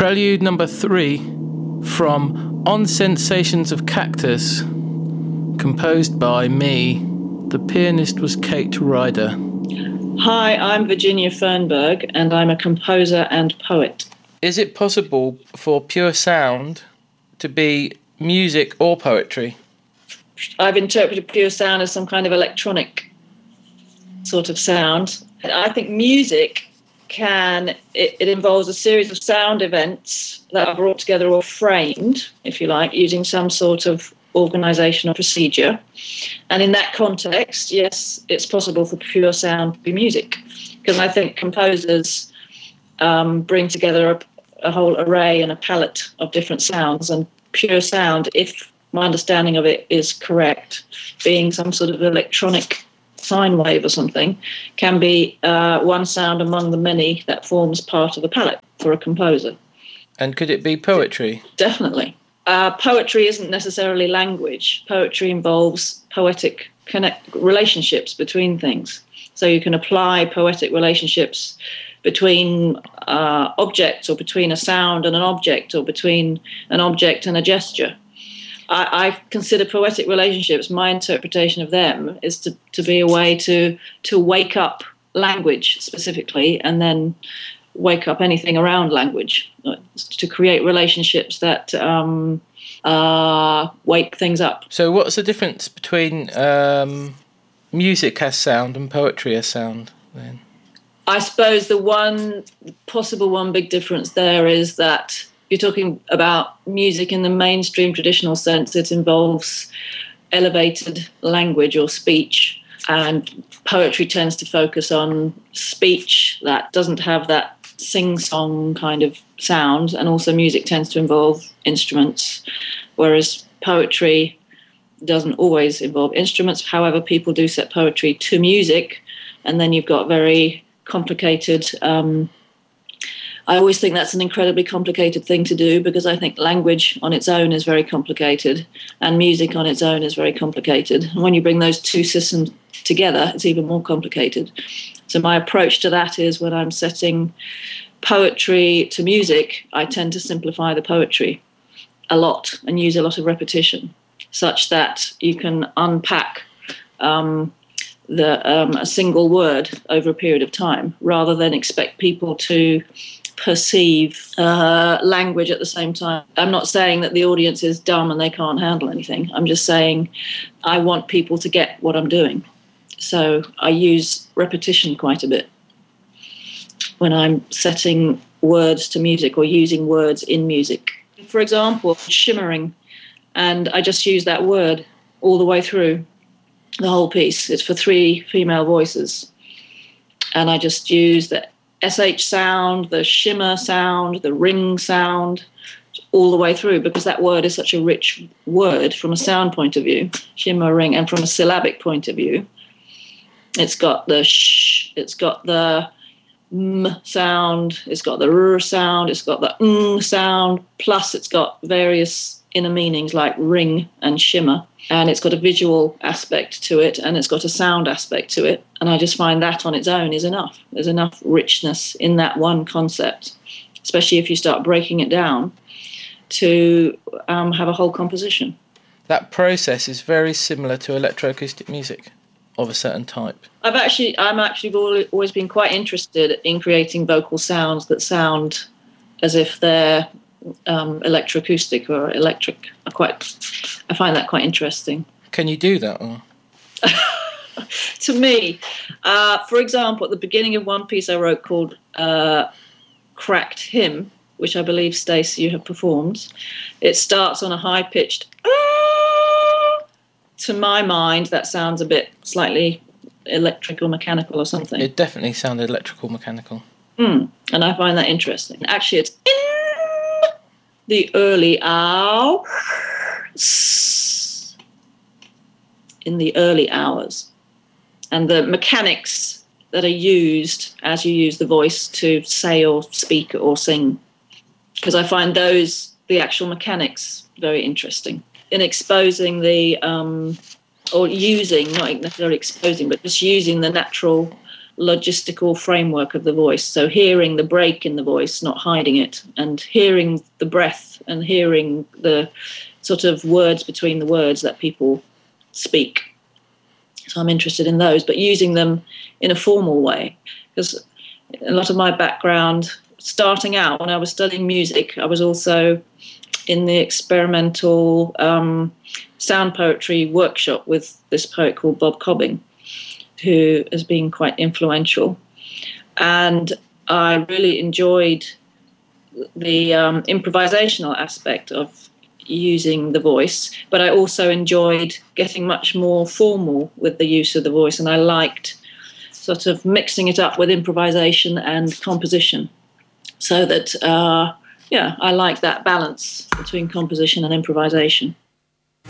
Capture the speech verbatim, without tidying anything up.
Prelude number three from On Sensations of Cactus, composed by me. The pianist was Kate Ryder. Hi, I'm Virginia Fernberg, and I'm a composer and poet. Is it possible for pure sound to be music or poetry? I've interpreted pure sound as some kind of electronic sort of sound. I think music can, it, it involves a series of sound events that are brought together or framed, if you like, using some sort of organisation or procedure. And in that context, yes, it's possible for pure sound to be music, because I think composers um, bring together a, a whole array and a palette of different sounds, and pure sound, if my understanding of it is correct, being some sort of electronic sine wave or something, can be uh, one sound among the many that forms part of the palette for a composer. And could it be poetry? Definitely. Uh, poetry isn't necessarily language. Poetry involves poetic connect relationships between things. So you can apply poetic relationships between uh, objects, or between a sound and an object, or between an object and a gesture. I, I consider poetic relationships, my interpretation of them is to, to be a way to to wake up language specifically, and then wake up anything around language, to create relationships that um, uh, wake things up. So what's the difference between um, music as sound and poetry as sound then? I suppose the one possible one big difference there is that you're talking about music in the mainstream traditional sense. It involves elevated language or speech, and poetry tends to focus on speech that doesn't have that sing-song kind of sound, and also music tends to involve instruments, whereas poetry doesn't always involve instruments. However, people do set poetry to music, and then you've got very complicated... Um, I always think that's an incredibly complicated thing to do, because I think language on its own is very complicated and music on its own is very complicated. And when you bring those two systems together, it's even more complicated. So my approach to that is, when I'm setting poetry to music, I tend to simplify the poetry a lot and use a lot of repetition, such that you can unpack um, the um, a single word over a period of time, rather than expect people to perceive uh, language at the same time. I'm not saying that the audience is dumb and they can't handle anything. I'm just saying I want people to get what I'm doing. So I use repetition quite a bit when I'm setting words to music or using words in music. For example, shimmering, and I just use that word all the way through the whole piece. It's for three female voices. And I just use the S H sound, the shimmer sound, the ring sound, all the way through, because that word is such a rich word from a sound point of view, shimmer, ring, and from a syllabic point of view. It's got the sh, it's got the m sound, it's got the r sound, it's got the ng sound, plus it's got various inner meanings like ring and shimmer. And it's got a visual aspect to it, and it's got a sound aspect to it. And I just find that on its own is enough. There's enough richness in that one concept, especially if you start breaking it down, to um, have a whole composition. That process is very similar to electroacoustic music of a certain type. I've actually, I'm actually always been quite interested in creating vocal sounds that sound as if they're um, electroacoustic or electric. I quite, I find that quite interesting. Can you do that? Or? To me, uh, for example, at the beginning of one piece I wrote called uh, Cracked Hymn, which I believe, Stacey, you have performed, it starts on a high-pitched ah! To my mind, that sounds a bit slightly electrical, mechanical or something. It definitely sounded electrical, mechanical. Mm, and I find that interesting. Actually, it's in the early hours. In the early hours. And the mechanics that are used as you use the voice to say or speak or sing. Because I find those, the actual mechanics, very interesting. In exposing the, um, or using, not necessarily exposing, but just using the natural logistical framework of the voice. So hearing the break in the voice, not hiding it, and hearing the breath and hearing the sort of words between the words that people speak. So I'm interested in those, but using them in a formal way. Because a lot of my background, starting out when I was studying music, I was also in the experimental um, sound poetry workshop with this poet called Bob Cobbing, who has been quite influential. And I really enjoyed the um, improvisational aspect of using the voice, but I also enjoyed getting much more formal with the use of the voice, and I liked sort of mixing it up with improvisation and composition, so that, uh, yeah, I like that balance between composition and improvisation.